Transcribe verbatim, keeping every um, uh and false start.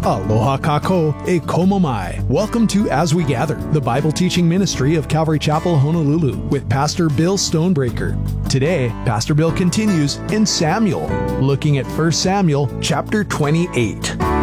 Aloha kako e komo mai. Welcome to As We Gather, the Bible teaching ministry of Calvary Chapel, Honolulu, with Pastor Bill Stonebreaker. Today, Pastor Bill continues in Samuel, looking at First Samuel chapter twenty-eight.